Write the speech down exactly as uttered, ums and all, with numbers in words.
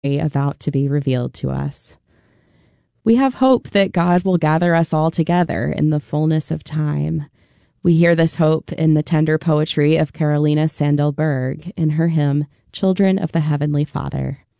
about to be revealed to us. We have hope that God will gather us all together in the fullness of time. We hear this hope in the tender poetry of Carolina Sandel Berg in her hymn, Children of the Heavenly Father.